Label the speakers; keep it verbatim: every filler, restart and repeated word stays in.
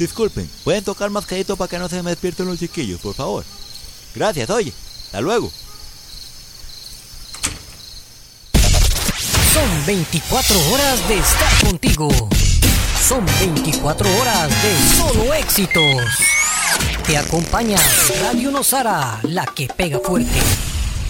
Speaker 1: Disculpen, ¿pueden tocar más calladito para que no se me despierten los chiquillos, por favor? Gracias, oye. Hasta luego.
Speaker 2: Son veinticuatro horas de estar contigo. Son veinticuatro horas de solo éxitos. Te acompaña Radio Nosara, la que pega fuerte.